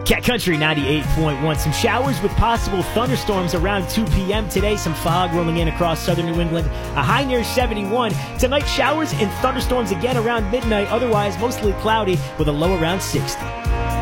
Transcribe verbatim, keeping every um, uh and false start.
Cat Country ninety-eight point one. Some showers with possible thunderstorms around two p.m. today. Some fog rolling in across southern New England. A high near seventy-one. Tonight, showers and thunderstorms again around midnight. Otherwise, mostly cloudy with a low around sixty.